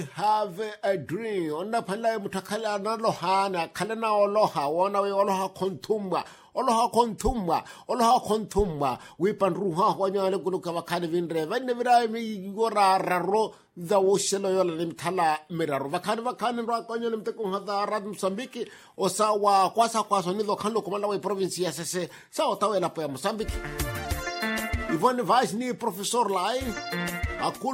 have a dream. Onna pala mutakala na lohana, kalana oloha, wana we oloha kontumba. Oloha kontumba. We pan ruha wanya guluka wakani vindre. Vende vira mi gora raro the oshelo yola limtala miraro. Vakani rakonyo limtekung hada rad Mozambique. Osawa kwasa nido kanlo kumala we province ya sese. Sa otawe la po ya Mozambique. Ivone Vaz ni professor lai. Akul